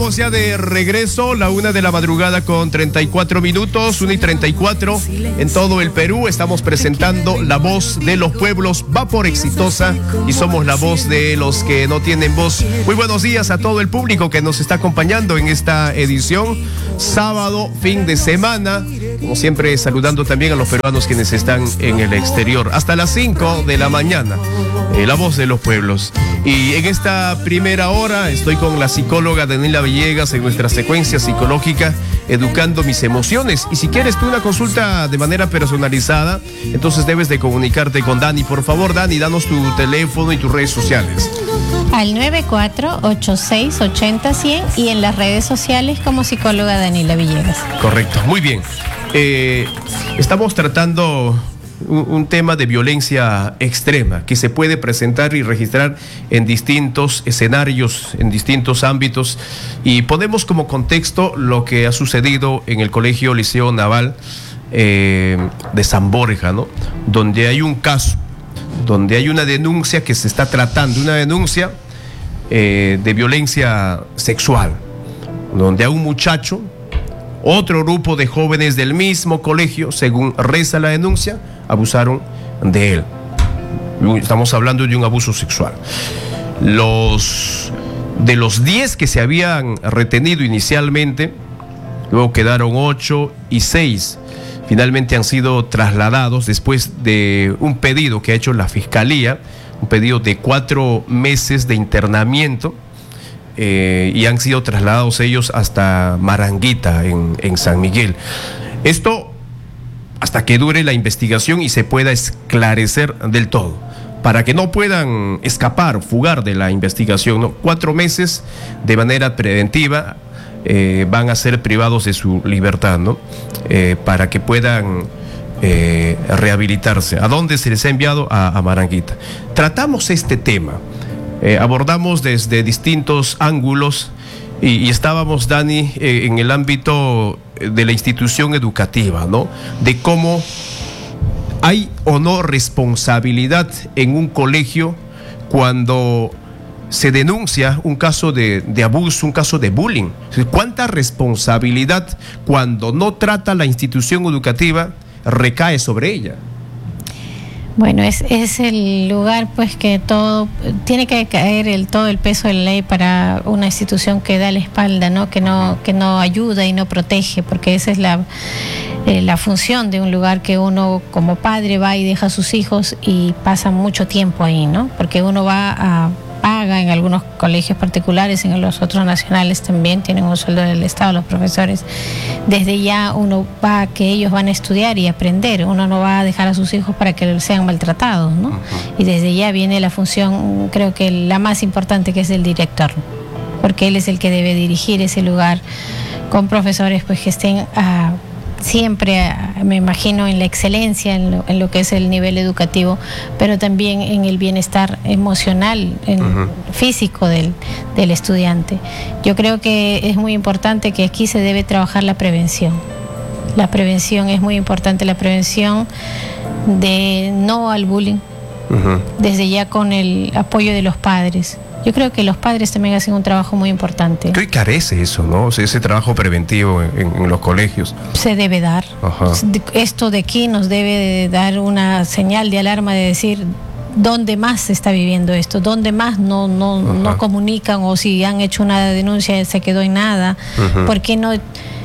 Estamos ya de regreso, la 1 de la madrugada con 34 minutos, 1:34 en todo el Perú. Estamos presentando La Voz de los Pueblos, va por exitosa y somos la voz de los que no tienen voz. Muy buenos días a todo el público que nos está acompañando en esta edición, sábado, fin de semana. Como siempre, saludando también a los peruanos quienes están en el exterior. Hasta las 5 de la mañana, La Voz de los Pueblos. Y en esta primera hora estoy con la psicóloga Daniela Villegas en nuestra secuencia psicológica Educando mis emociones. Y si quieres tú una consulta de manera personalizada, entonces debes de comunicarte con Dani. Por favor, Dani, danos tu teléfono y tus redes sociales. Al 9486801000 y en las redes sociales como psicóloga Daniela Villegas. Correcto, muy bien. Estamos tratando un tema de violencia extrema que se puede presentar y registrar en distintos escenarios, en distintos ámbitos, y ponemos como contexto lo que ha sucedido en el Colegio Liceo Naval de San Borja, ¿no? Donde hay un caso, donde hay una denuncia que se está tratando, una denuncia de violencia sexual, donde a un muchacho, otro grupo de jóvenes del mismo colegio, según reza la denuncia, abusaron de él. Estamos hablando de un abuso sexual. De los 10 que se habían retenido inicialmente, luego quedaron 8 y 6. Finalmente han sido trasladados después de un pedido que ha hecho la Fiscalía, un pedido de 4 meses de internamiento. Y han sido trasladados ellos hasta Maranguita, en San Miguel. Esto hasta que dure la investigación y se pueda esclarecer del todo, para que no puedan escapar, fugar de la investigación, ¿no? 4 meses de manera preventiva, van a ser privados de su libertad, ¿no? Para que puedan rehabilitarse. ¿A dónde se les ha enviado? A Maranguita. Tratamos este tema. Abordamos desde distintos ángulos y estábamos, Dani, en el ámbito de la institución educativa, ¿no? De cómo hay o no responsabilidad en un colegio cuando se denuncia un caso de abuso, un caso de bullying. ¿Cuánta responsabilidad cuando no trata la institución educativa recae sobre ella? Bueno, es el lugar pues que todo tiene que caer todo el peso de la ley para una institución que da la espalda, ¿no? Que no ayuda y no protege, porque esa es la función de un lugar, que uno como padre va y deja a sus hijos y pasa mucho tiempo ahí, ¿no? Porque uno paga en algunos colegios particulares, en los otros nacionales también tienen un sueldo del Estado, los profesores. Desde ya uno va, que ellos van a estudiar y aprender, uno no va a dejar a sus hijos para que sean maltratados, ¿no? Y desde ya viene la función, creo que la más importante, que es el director, porque él es el que debe dirigir ese lugar con profesores pues que estén siempre, me imagino, en la excelencia, en lo que es el nivel educativo, pero también en el bienestar emocional, físico del estudiante. Yo creo que es muy importante que aquí se debe trabajar la prevención. La prevención es muy importante, la prevención de no al bullying, desde ya con el apoyo de los padres. Yo creo que los padres también hacen un trabajo muy importante. ¿Qué carece eso, no? O sea, ese trabajo preventivo en los colegios. Se debe dar. Esto de aquí nos debe de dar una señal de alarma, de decir dónde más se está viviendo esto, dónde más no comunican, o si han hecho una denuncia se quedó en nada. ¿Por qué no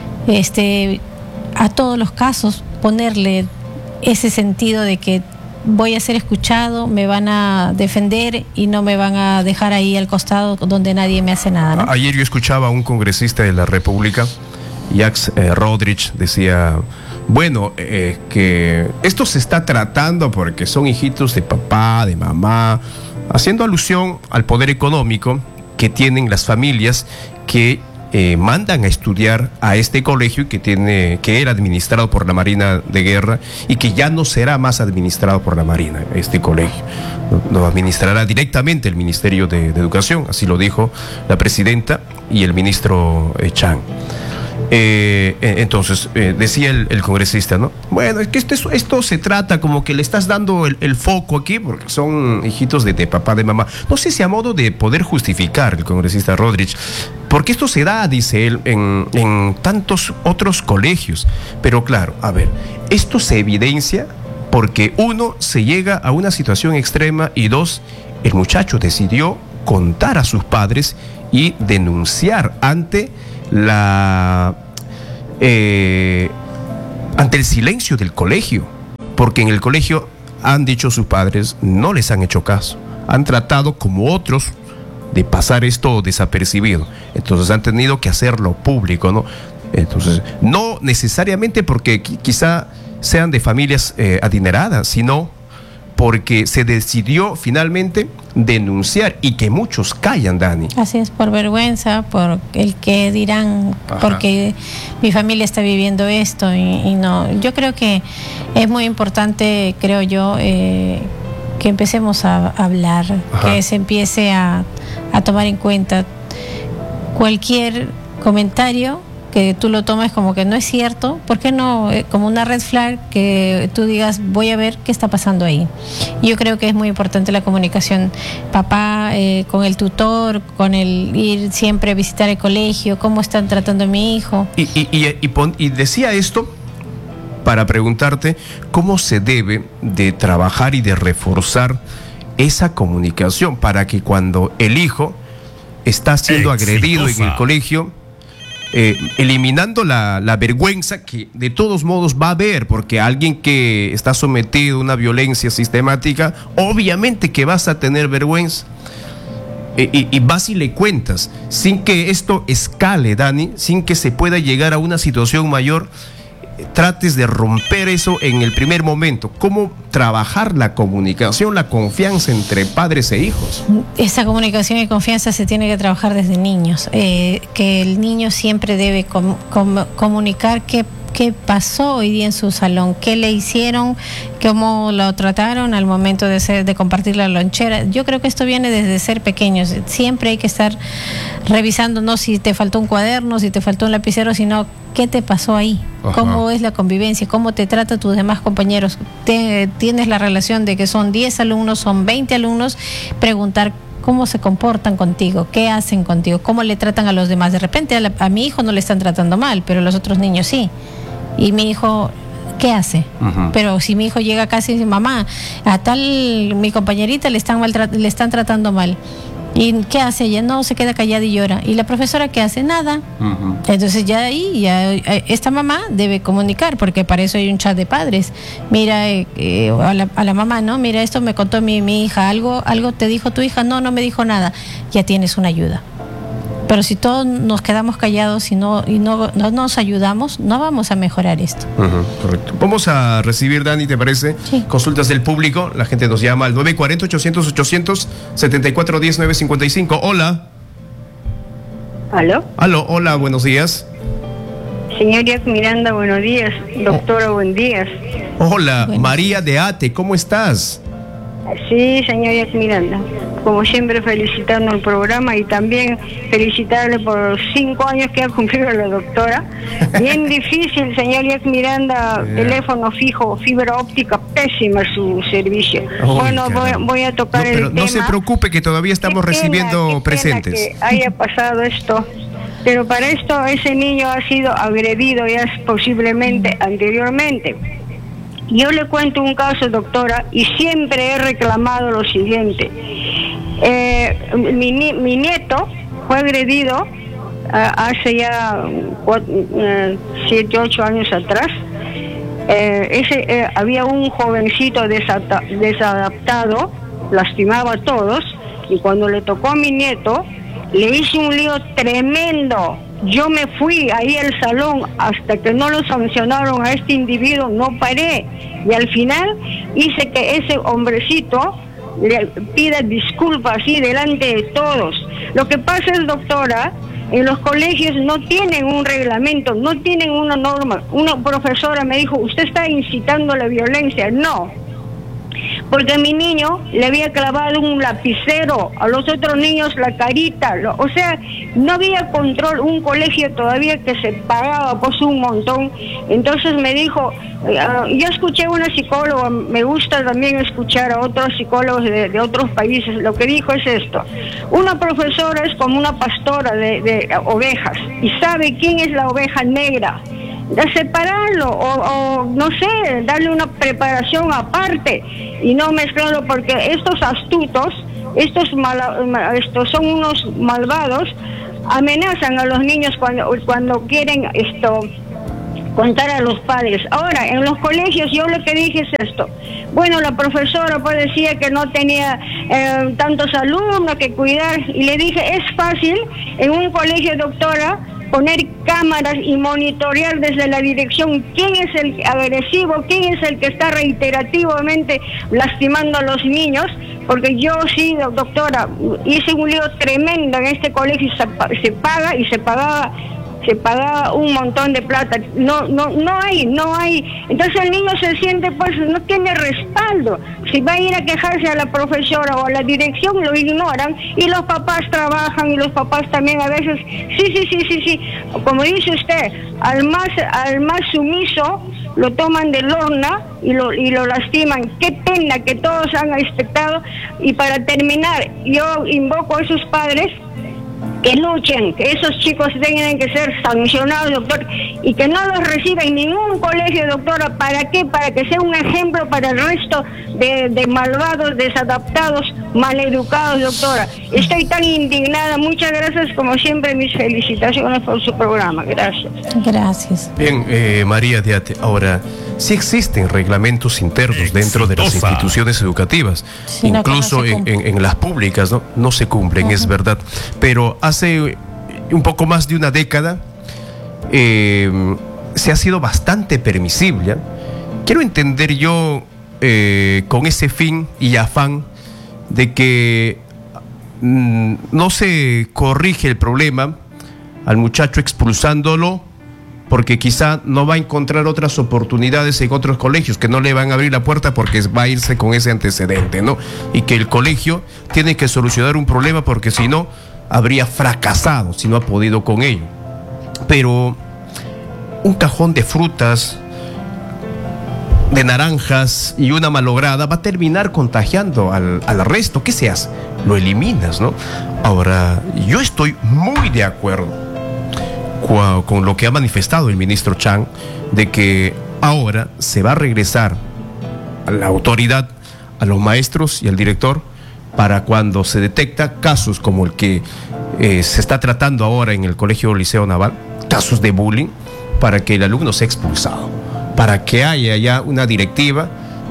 a todos los casos ponerle ese sentido de que voy a ser escuchado, me van a defender y no me van a dejar ahí al costado donde nadie me hace nada, ¿no? Ayer yo escuchaba a un congresista de la República, Jacques Rodríguez, decía, bueno, que esto se está tratando porque son hijitos de papá, de mamá, haciendo alusión al poder económico que tienen las familias que mandan a estudiar a este colegio y que era administrado por la Marina de Guerra y que ya no será más administrado por la Marina, este colegio. Lo administrará directamente el Ministerio de Educación, así lo dijo la presidenta y el ministro Chang. Entonces, decía el congresista, ¿no? Bueno, es que esto se trata como que le estás dando el foco aquí, porque son hijitos de papá, de mamá. No sé si a modo de poder justificar, el congresista Rodríguez, Porque esto se da, dice él, en tantos otros colegios. Pero claro, a ver, esto se evidencia porque uno, se llega a una situación extrema y dos, el muchacho decidió contar a sus padres y denunciar ante ante el silencio del colegio, porque en el colegio han dicho sus padres, no les han hecho caso, han tratado como otros de pasar esto desapercibido, entonces han tenido que hacerlo público, ¿no? Entonces, no necesariamente porque quizá sean de familias adineradas, sino porque se decidió finalmente denunciar y que muchos callan, Dani. Así es, por vergüenza, por el que dirán, ajá, porque mi familia está viviendo esto y no. Yo creo que es muy importante, creo yo, que empecemos a hablar, ajá, que se empiece a tomar en cuenta cualquier comentario que tú lo tomes como que no es cierto. ¿Por qué no? Como una red flag, que tú digas, voy a ver qué está pasando ahí. Yo creo que es muy importante la comunicación, papá, con el tutor, con el ir siempre a visitar el colegio, cómo están tratando a mi hijo. Y decía esto para preguntarte cómo se debe de trabajar y de reforzar esa comunicación para que cuando el hijo está siendo agredido en el colegio, eliminando la vergüenza que de todos modos va a haber, porque alguien que está sometido a una violencia sistemática, obviamente que vas a tener vergüenza, y vas y le cuentas, sin que esto escale, Dani, sin que se pueda llegar a una situación mayor. Trates de romper eso en el primer momento. ¿Cómo trabajar la comunicación, la confianza entre padres e hijos? Esa comunicación y confianza se tiene que trabajar desde niños. Que el niño siempre debe comunicar qué pasó hoy día en su salón, qué le hicieron, cómo lo trataron al momento de compartir la lonchera. Yo creo que esto viene desde ser pequeños. Siempre hay que estar revisando, no si te faltó un cuaderno, si te faltó un lapicero, sino qué te pasó ahí, ajá, cómo es la convivencia, cómo te trata tus demás compañeros. Tienes la relación de que son 10 alumnos, son 20 alumnos, preguntar cómo se comportan contigo, qué hacen contigo, cómo le tratan a los demás. De repente a mi hijo no le están tratando mal, pero a los otros niños sí. Y mi hijo, ¿qué hace? Uh-huh. Pero si mi hijo llega a casa y dice, mamá, a mi compañerita le están tratando mal. ¿Y qué hace ella? No, se queda callada y llora. ¿Y la profesora qué hace? Nada. Uh-huh. Entonces ya esta mamá debe comunicar, porque para eso hay un chat de padres. Mira, a la mamá, ¿no? Mira, esto me contó mi hija. ¿Algo te dijo tu hija? No me dijo nada. Ya tienes una ayuda. Pero si todos nos quedamos callados y no nos ayudamos, no vamos a mejorar esto. Uh-huh, correcto. Vamos a recibir, Dani, ¿te parece? Sí. Consultas del público. La gente nos llama al 940-800-800, 7410-955. Hola. ¿Aló? Aló, hola, buenos días. Señoría Miranda, buenos días. Doctora, buen días. Hola, María de Ate, ¿cómo estás? Sí, señoría Miranda. Como siempre, felicitando el programa y también felicitarle por los 5 años que ha cumplido la doctora. Bien difícil, señoría Miranda, teléfono fijo, fibra óptica, pésima su servicio. Bueno, voy a tocar el tema. No se preocupe que todavía estamos recibiendo presentes. Que haya pasado esto. Pero para esto ese niño ha sido agredido ya posiblemente anteriormente. Yo le cuento un caso, doctora, y siempre he reclamado lo siguiente. Mi nieto fue agredido hace ya 7, 8 años atrás. Había un jovencito desadaptado, lastimaba a todos, y cuando le tocó a mi nieto, le hice un lío tremendo. Yo me fui ahí al salón hasta que no lo sancionaron a este individuo, no paré. Y al final hice que ese hombrecito le pida disculpas así delante de todos. Lo que pasa es, doctora, en los colegios no tienen un reglamento, no tienen una norma. Una profesora me dijo, usted está incitando a la violencia. No. porque mi niño le había clavado un lapicero, a los otros niños la carita, o sea, no había control, un colegio todavía que se pagaba pues un montón. Entonces me dijo, yo escuché a una psicóloga, me gusta también escuchar a otros psicólogos de otros países, lo que dijo es esto: una profesora es como una pastora de ovejas y sabe quién es la oveja negra, de separarlo o no sé, darle una preparación aparte y no mezclarlo, porque estos astutos, estos son unos malvados, amenazan a los niños cuando quieren contar a los padres. Ahora, en los colegios yo lo que dije es esto: bueno, la profesora pues decía que no tenía tantos alumnos que cuidar, y le dije, es fácil en un colegio, doctora, poner cámaras y monitorear desde la dirección quién es el agresivo, quién es el que está reiterativamente lastimando a los niños, porque yo sí, doctora, hice un lío tremendo en este colegio, se paga y se pagaba un montón de plata. No hay. Entonces el niño se siente, pues, no tiene respaldo. Si va a ir a quejarse a la profesora o a la dirección, lo ignoran, y los papás trabajan, y los papás también a veces, sí. Como dice usted, al más sumiso lo toman de lorna y lo lastiman. Qué pena que todos han expectado. Y para terminar, yo invoco a esos padres que luchen, que esos chicos tienen que ser sancionados, doctor, y que no los reciba en ningún colegio, doctora. ¿Para qué? Para que sea un ejemplo para el resto de malvados, desadaptados, maleducados, doctora. Estoy tan indignada. Muchas gracias, como siempre, mis felicitaciones por su programa. Gracias. Gracias. Bien, María Diate, ahora, sí existen reglamentos internos dentro de las instituciones educativas, sí, incluso en las públicas, no se cumplen, es verdad, pero hace un poco más de una década se ha sido bastante permisible. Quiero entender yo, con ese fin y afán de que no se corrige el problema al muchacho expulsándolo, porque quizá no va a encontrar otras oportunidades en otros colegios, que no le van a abrir la puerta porque va a irse con ese antecedente, ¿no? Y que el colegio tiene que solucionar un problema, porque si no, habría fracasado si no ha podido con ello. Pero un cajón de frutas, de naranjas y una malograda va a terminar contagiando al resto. ¿Qué se hace? Lo eliminas, ¿no? Ahora, yo estoy muy de acuerdo con lo que ha manifestado el ministro Chang, de que ahora se va a regresar a la autoridad, a los maestros y al director, para cuando se detecta casos como el que se está tratando ahora en el Colegio Liceo Naval, casos de bullying, para que el alumno sea expulsado, para que haya ya una directiva,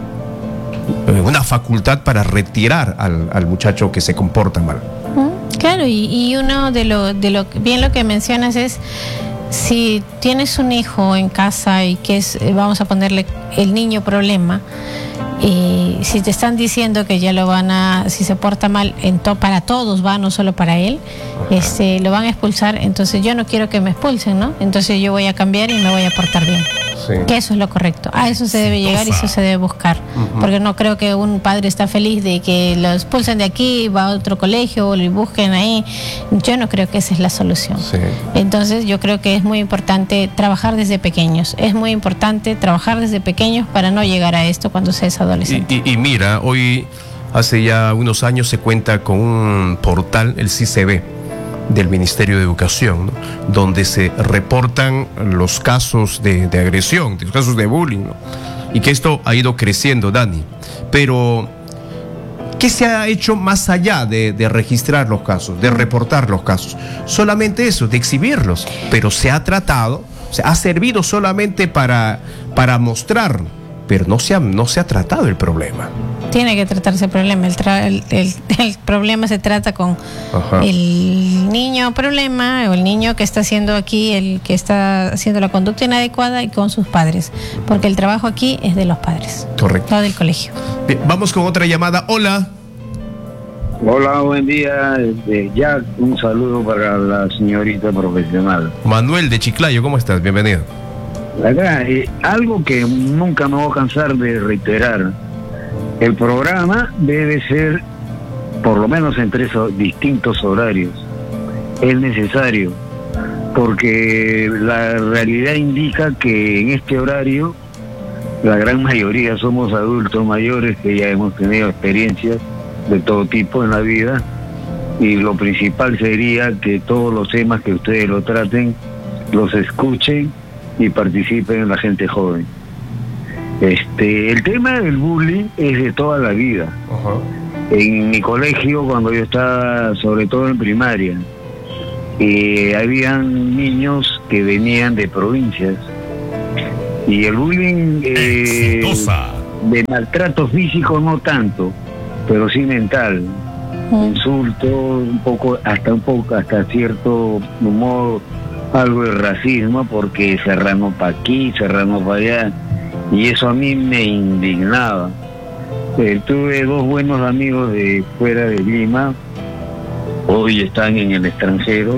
una facultad para retirar al muchacho que se comporta mal. Claro, y uno de lo bien lo que mencionas es, si tienes un hijo en casa y que es, vamos a ponerle el niño problema, y si te están diciendo que ya lo van a, si se porta mal, para todos va, no solo para él, lo van a expulsar. Entonces yo no quiero que me expulsen, ¿no? Entonces yo voy a cambiar y me voy a portar bien. Sí. Que eso es lo correcto. A eso se debe llegar y eso se debe buscar. Porque no creo que un padre está feliz de que lo expulsen de aquí, va a otro colegio o lo busquen ahí. Yo no creo que esa es la solución. Sí. Entonces yo creo que es muy importante trabajar desde pequeños. Es muy importante trabajar desde pequeños para no llegar a esto cuando se es adolescente. Y mira, hoy, hace ya unos años, se cuenta con un portal, el CICB, del Ministerio de Educación, ¿no?, donde se reportan los casos de agresión, los casos de bullying, ¿no? Y que esto ha ido creciendo, Dani. Pero ¿qué se ha hecho más allá de registrar los casos, de reportar los casos? Solamente eso, de exhibirlos. Pero se ha tratado, ha servido solamente para mostrar, pero no se ha tratado el problema. Tiene que tratarse el problema. El problema se trata con el niño problema, o el niño que está haciendo aquí, el que está haciendo la conducta inadecuada, y con sus padres. Porque el trabajo aquí es de los padres. Correcto. No del colegio. Bien, vamos con otra llamada. Hola. Hola, buen día. Jack, un saludo para la señorita profesional. Manuel de Chiclayo, ¿cómo estás? Bienvenido. Acá, algo que nunca me voy a cansar de reiterar. El programa debe ser por lo menos en 3 distintos horarios. Es necesario, porque la realidad indica que en este horario la gran mayoría somos adultos mayores que ya hemos tenido experiencias de todo tipo en la vida, y lo principal sería que todos los temas que ustedes lo traten, los escuchen y participen en la gente joven. El tema del bullying es de toda la vida. En mi colegio, cuando yo estaba, sobre todo en primaria, habían niños que venían de provincias, y el bullying de maltrato físico no tanto, pero sí mental, insultos, un poco hasta cierto modo, algo de racismo, porque serrano para aquí, serrano para allá, y eso a mí me indignaba. Tuve 2 buenos amigos de fuera de Lima, hoy están en el extranjero,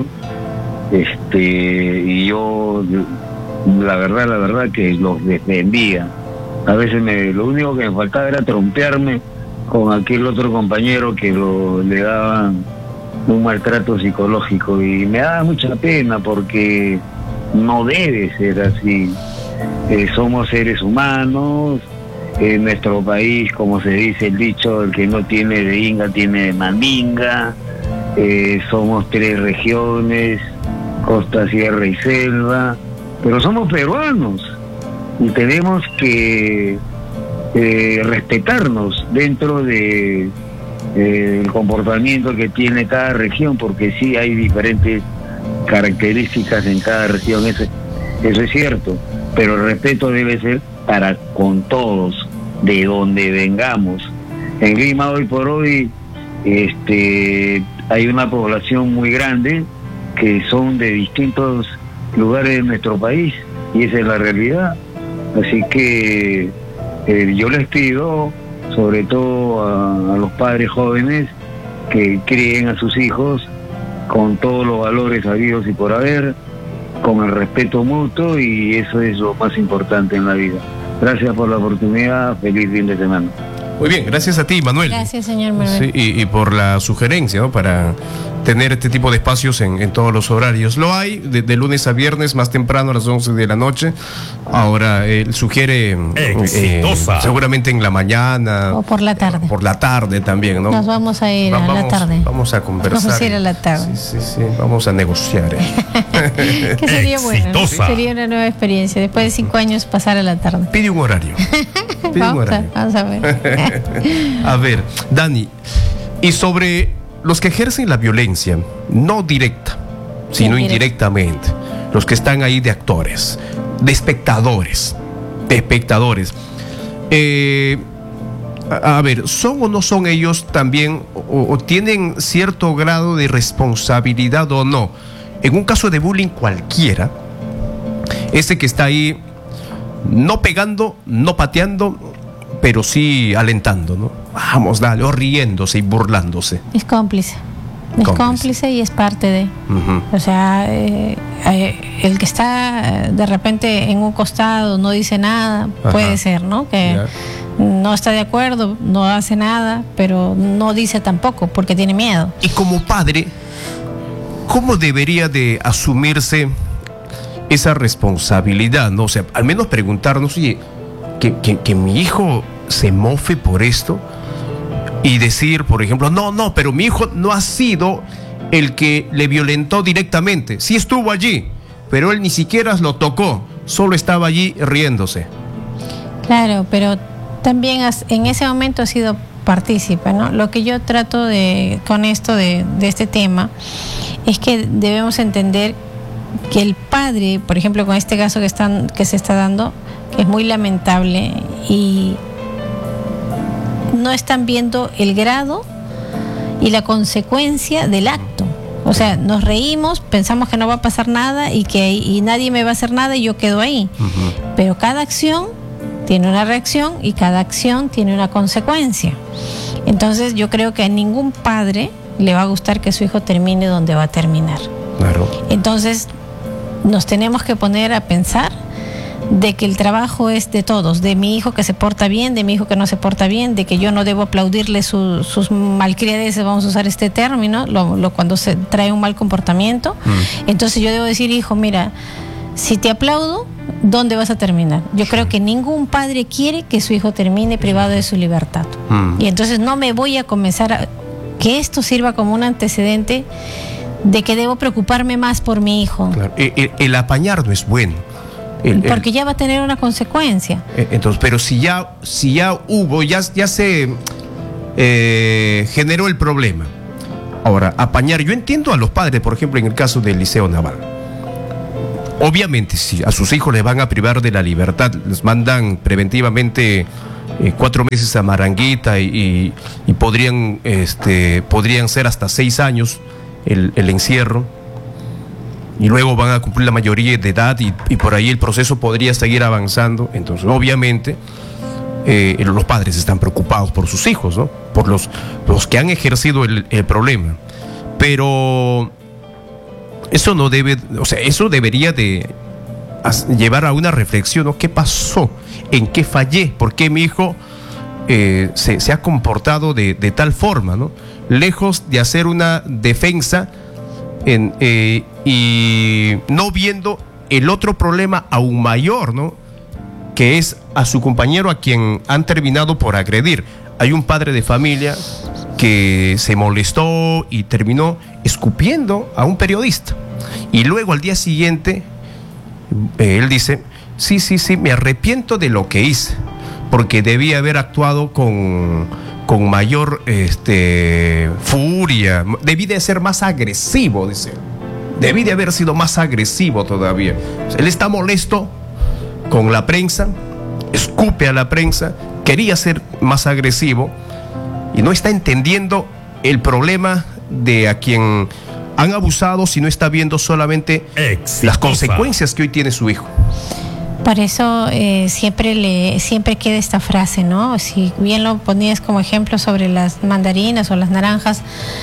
y yo la verdad que los defendía. A veces lo único que me faltaba era trompearme con aquel otro compañero que le daban un maltrato psicológico, y me daba mucha pena porque no debe ser así. Somos seres humanos. En nuestro país, como se dice el dicho, el que no tiene de inga tiene de mandinga. Somos 3 regiones, costa, sierra y selva, pero somos peruanos y tenemos que respetarnos dentro de el comportamiento que tiene cada región, porque sí hay diferentes características en cada región, eso es cierto, pero el respeto debe ser para con todos, de donde vengamos. En Lima hoy por hoy hay una población muy grande que son de distintos lugares de nuestro país, y esa es la realidad. Así que yo les pido, sobre todo a los padres jóvenes, que críen a sus hijos con todos los valores habidos y por haber, con el respeto mutuo, y eso es lo más importante en la vida. Gracias por la oportunidad, feliz fin de semana. Muy bien, gracias a ti, Manuel. Gracias, señor Manuel. Sí, y por la sugerencia, ¿no?, para tener este tipo de espacios en todos los horarios. Lo hay de lunes a viernes, más temprano a las 11 de la noche. Ahora, él sugiere seguramente en la mañana. O por la tarde. Por la tarde también, ¿no? Nos vamos a ir a la tarde. Vamos a conversar. Vamos a ir a la tarde. Sí, vamos a negociar. Que sería bueno, ¿no? Sería una nueva experiencia. Después de 5 años pasar a la tarde. Pide un horario. Vamos a ver. A ver, Dani, y sobre los que ejercen la violencia, no directa, sino indirectamente, los que están ahí de actores, de espectadores. A ver, ¿son o no son ellos también, o tienen cierto grado de responsabilidad o no? En un caso de bullying cualquiera, ese que está ahí, no pegando, no pateando, pero sí alentando, ¿no? Vamos, dale, o riéndose y burlándose. Es cómplice. Es cómplice y es parte de. O sea, el que está de repente en un costado, no dice nada, puede ser, ¿no? Que no está de acuerdo, no hace nada, pero no dice tampoco porque tiene miedo. Y como padre, ¿cómo debería de asumirse esa responsabilidad, ¿no? O sea, al menos preguntarnos, oye, que mi hijo se mofe por esto, y decir, por ejemplo, no, pero mi hijo no ha sido el que le violentó directamente. Sí estuvo allí, pero él ni siquiera lo tocó, solo estaba allí riéndose. Claro, pero también en ese momento ha sido partícipe, ¿no? Lo que yo trato con esto de este tema es que debemos entender que el padre, por ejemplo, con este caso que se está dando, que es muy lamentable, y no están viendo el grado y la consecuencia del acto. O sea, nos reímos, pensamos que no va a pasar nada y nadie me va a hacer nada y yo quedo ahí. Pero cada acción tiene una reacción y cada acción tiene una consecuencia. Entonces yo creo que a ningún padre le va a gustar que su hijo termine donde va a terminar. Claro. Entonces nos tenemos que poner a pensar de que el trabajo es de todos, de mi hijo que se porta bien, de mi hijo que no se porta bien, de que yo no debo aplaudirle sus malcriadeces, vamos a usar este término, cuando se trae un mal comportamiento. Entonces yo debo decir, hijo, mira, si te aplaudo, ¿dónde vas a terminar? Yo creo que ningún padre quiere que su hijo termine privado de su libertad. Y entonces no me voy a comenzar que esto sirva como un antecedente de que debo preocuparme más por mi hijo. Claro. El apañar no es bueno. Porque ya va a tener una consecuencia. Entonces, pero si ya hubo, ya se generó el problema. Ahora, apañar, yo entiendo a los padres, por ejemplo, en el caso del Liceo Naval. Obviamente, si a sus hijos les van a privar de la libertad, les mandan preventivamente 4 meses a Maranguita y podrían ser hasta 6 años el encierro. Y luego van a cumplir la mayoría de edad y por ahí el proceso podría seguir avanzando. Entonces, obviamente, los padres están preocupados por sus hijos, ¿no? Por los que han ejercido el problema. Pero eso no debe, o sea, eso debería de llevar a una reflexión, ¿no? ¿Qué pasó? ¿En qué fallé? ¿Por qué mi hijo se ha comportado de tal forma, ¿no? Lejos de hacer una defensa y no viendo el otro problema aún mayor, ¿no? Que es a su compañero a quien han terminado por agredir. Hay un padre de familia que se molestó y terminó escupiendo a un periodista. Y luego al día siguiente, él dice, sí, me arrepiento de lo que hice, porque debía haber actuado con mayor furia, debí de ser más agresivo, dice. Debí de haber sido más agresivo todavía. O sea, él está molesto con la prensa, escupe a la prensa, quería ser más agresivo y no está entendiendo el problema de a quien han abusado, si no está viendo solamente las consecuencias que hoy tiene su hijo. Por eso siempre queda esta frase, ¿no? Si bien lo ponías como ejemplo sobre las mandarinas o las naranjas,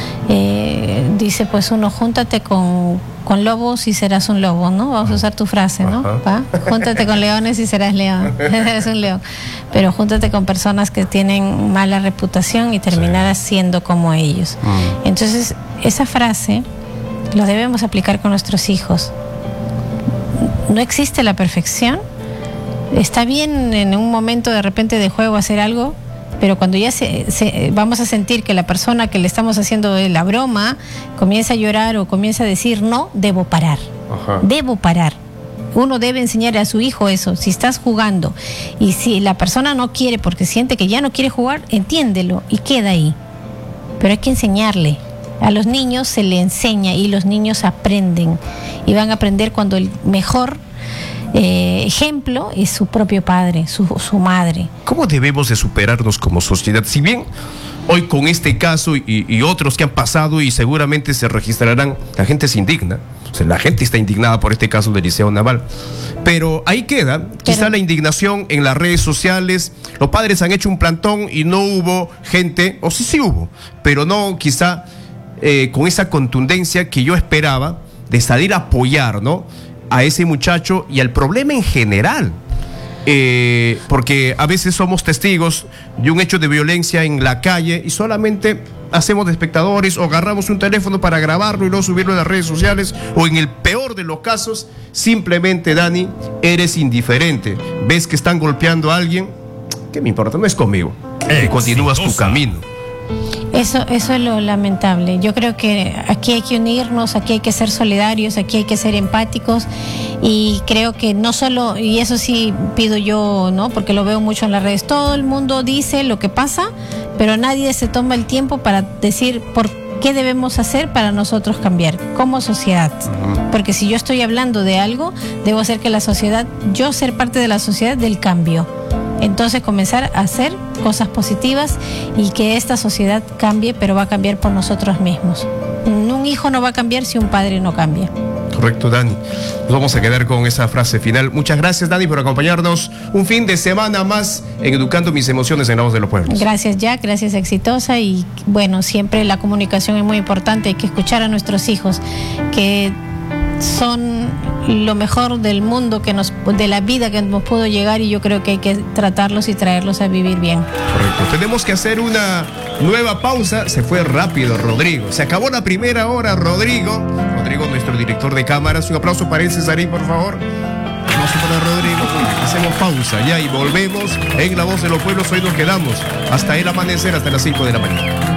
dice pues uno, júntate con lobos y serás un lobo, ¿no? Vamos a usar tu frase, ¿no? ¿Va? Júntate con leones y serás león, serás un león. Pero júntate con personas que tienen mala reputación y terminarás siendo como ellos. Entonces, esa frase lo debemos aplicar con nuestros hijos. No existe la perfección. Está bien en un momento de repente de juego hacer algo, pero cuando ya vamos a sentir que la persona que le estamos haciendo la broma comienza a llorar o comienza a decir no, debo parar. Debo parar. Uno debe enseñar a su hijo eso. Si estás jugando y si la persona no quiere porque siente que ya no quiere jugar, entiéndelo y queda ahí. Pero hay que enseñarle. A los niños se le enseña y los niños aprenden. Y van a aprender cuando el mejor ejemplo es su propio padre, su madre. ¿Cómo debemos de superarnos como sociedad? Si bien hoy con este caso y otros que han pasado y seguramente se registrarán, la gente se indigna. O sea, la gente está indignada por este caso del Liceo Naval. Pero ahí queda, quizá la indignación en las redes sociales. Los padres han hecho un plantón y no hubo gente, o sí hubo, pero no quizá con esa contundencia que yo esperaba de salir a apoyar, ¿no?, a ese muchacho y al problema en general. Porque a veces somos testigos de un hecho de violencia en la calle y solamente hacemos de espectadores o agarramos un teléfono para grabarlo y luego subirlo a las redes sociales, o en el peor de los casos, simplemente, Dani, eres indiferente. Ves que están golpeando a alguien, ¿qué me importa? No es conmigo. Y continúas tu camino. Eso es lo lamentable. Yo creo que aquí hay que unirnos, aquí hay que ser solidarios, aquí hay que ser empáticos, y creo que no solo, y eso sí pido yo, ¿no?, porque lo veo mucho en las redes, todo el mundo dice lo que pasa, pero nadie se toma el tiempo para decir por qué debemos hacer para nosotros cambiar como sociedad. Porque si yo estoy hablando de algo, debo hacer que la sociedad, yo ser parte de la sociedad del cambio. Entonces comenzar a hacer cosas positivas y que esta sociedad cambie, pero va a cambiar por nosotros mismos. Un hijo no va a cambiar si un padre no cambia. Correcto, Dani. Nos vamos a quedar con esa frase final. Muchas gracias, Dani, por acompañarnos un fin de semana más en Educando Mis Emociones en la Voz de los Pueblos. Gracias, Jack. Gracias, Exitosa. Y bueno, siempre la comunicación es muy importante. Hay que escuchar a nuestros hijos, que son lo mejor del mundo, de la vida que nos pudo llegar, y yo creo que hay que tratarlos y traerlos a vivir bien. Correcto. Tenemos que hacer una nueva pausa. Se fue rápido, Rodrigo. Se acabó la primera hora, Rodrigo. Rodrigo, nuestro director de cámaras. Un aplauso para él, Cesarín, por favor. Un aplauso para Rodrigo. Hacemos pausa ya y volvemos en La Voz de los Pueblos. Hoy nos quedamos hasta el amanecer, hasta las 5 de la mañana.